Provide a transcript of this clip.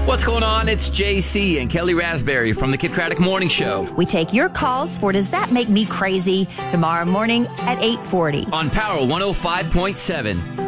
What's going on? It's JC and Kelly Raspberry from the Kid Craddock Morning Show. We take your calls for Does That Make Me Crazy tomorrow morning at 8:40 on Power 105.7.